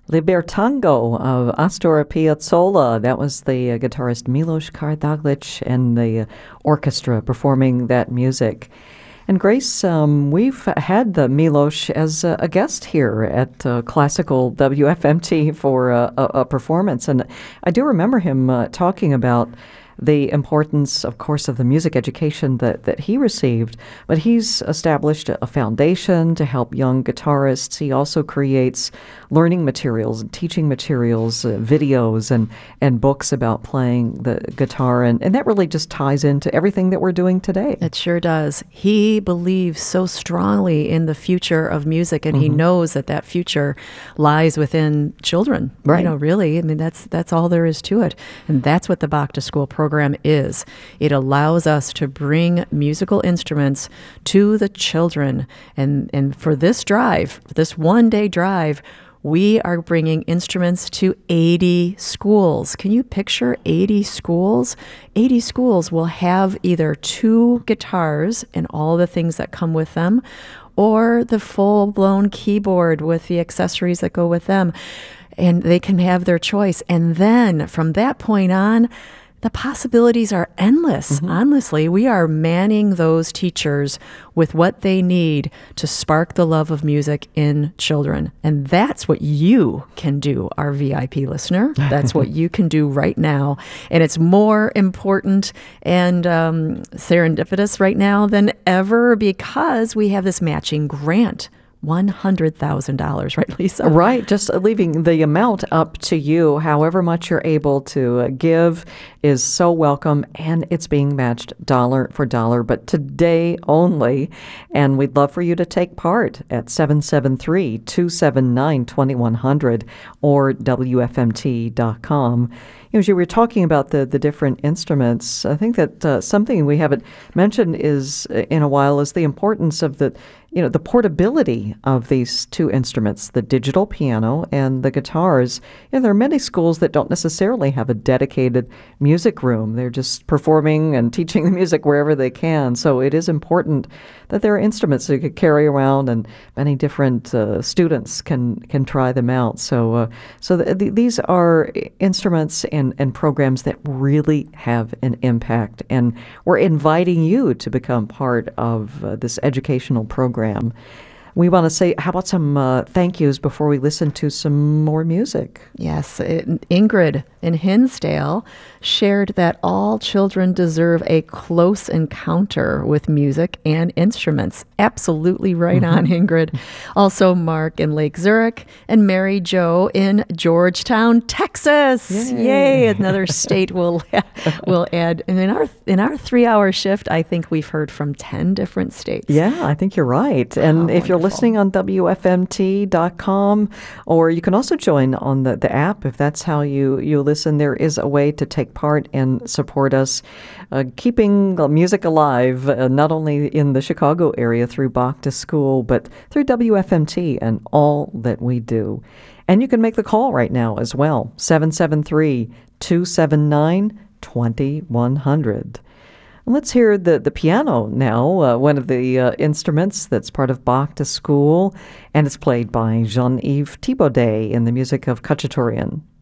Libertango of Astor Piazzolla. That was the guitarist Milos Karadzic and the orchestra performing that music. And Grace, we've had the Milos as a guest here at Classical WFMT for a performance. And I do remember him talking about the importance, of course, of the music education that he received, but he's established a foundation to help young guitarists. He also creates learning materials and teaching materials, videos and books about playing the guitar, and that really just ties into everything that we're doing today. It sure does. He believes so strongly in the future of music, and he knows that future lies within children. Right. Really, I mean, that's all there is to it. And that's what the Bach to School program is. It allows us to bring musical instruments to the children. And for this drive, this one-day drive, we are bringing instruments to 80 schools. Can you picture 80 schools? 80 schools will have either 2 guitars and all the things that come with them, or the full-blown keyboard with the accessories that go with them. And they can have their choice. And then from that point on, the possibilities are endless. Honestly, we are manning those teachers with what they need to spark the love of music in children. And that's what you can do, our VIP listener. That's what you can do right now. And it's more important and serendipitous right now than ever because we have this matching grant. $100,000, right, Lisa? Right, just leaving the amount up to you. However much you're able to give is so welcome, and it's being matched dollar for dollar, but today only. And we'd love for you to take part at 773-279-2100 or WFMT.com. As you were talking about the different instruments, I think that something we haven't mentioned in a while is the importance of the portability of these 2 instruments, the digital piano and the guitars. There are many schools that don't necessarily have a dedicated music room. They're just performing and teaching the music wherever they can. So it is important that there are instruments that you could carry around, and many different students can try them out. So these are instruments and programs that really have an impact, and we're inviting you to become part of this educational program. We want to say, how about some thank yous before we listen to some more music? Yes, Ingrid in Hinsdale shared that all children deserve a close encounter with music and instruments. Absolutely right on, Ingrid. Also, Mark in Lake Zurich and Mary Jo in Georgetown, Texas. Yay! Another state we'll add. And in our 3-hour shift, I think we've heard from 10 different states. Yeah, I think you're right. And if you're listening on WFMT.com, or you can also join on the app if that's how you listen. There is a way to take part and support us, keeping music alive, not only in the Chicago area through Bach to School, but through WFMT and all that we do. And you can make the call right now as well, 773-279-2100. Let's hear the piano now, one of the instruments that's part of Bach to School, and it's played by Jean-Yves Thibaudet in the music of Khachaturian.